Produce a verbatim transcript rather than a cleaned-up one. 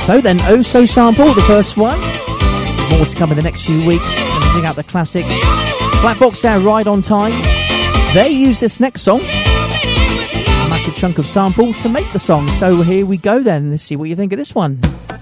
So then, Oh So Sample, the first one. More to come in the next few weeks. Going to dig out the classics. Black Box Sound, Ride on Time. They use this next song, a massive chunk of sample, to make the song. So here we go then. Let's see what you think of this one.